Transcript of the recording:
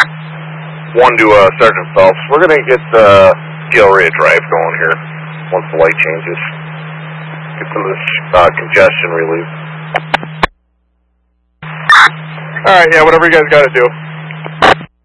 1 to Sergeant Phelps. We're going to get Gilroy Drive going here once the light changes. Get some of this congestion relieved. Alright, yeah, whatever you guys got to do.